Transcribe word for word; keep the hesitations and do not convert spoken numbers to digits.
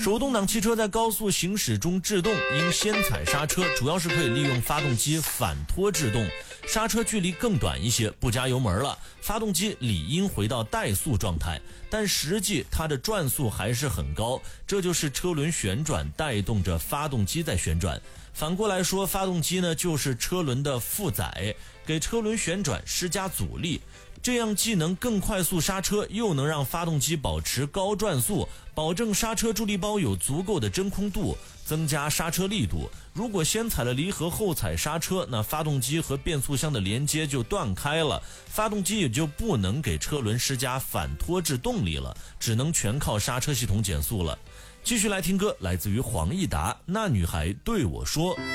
手动挡汽车在高速行驶中制动，应先踩刹车，主要是可以利用发动机反拖制动，刹车距离更短一些，不加油门了，发动机理应回到怠速状态，但实际它的转速还是很高，这就是车轮旋转带动着发动机在旋转。反过来说，发动机呢就是车轮的负载，给车轮旋转施加阻力，这样既能更快速刹车，又能让发动机保持高转速，保证刹车助力包有足够的真空度，增加刹车力度。如果先踩了离合后踩刹车，那发动机和变速箱的连接就断开了，发动机也就不能给车轮施加反拖制动力了，只能全靠刹车系统减速了。继续来听歌，来自于黄义达，那女孩对我说。